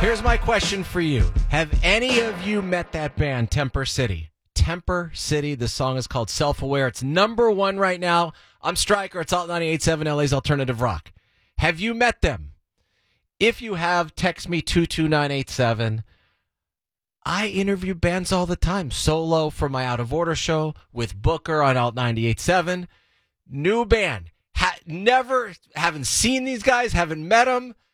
Here's my question for you. Have any of you met that band, Temper City? Temper City. The song is called Self-Aware. It's number one right now. I'm Stryker. It's Alt 98.7 LA's Alternative Rock. Have you met them? If you have, text me 22987. I interview bands all the time. Solo for my Out of Order show with Booker on Alt 98.7. New band. Haven't seen these guys, haven't met them.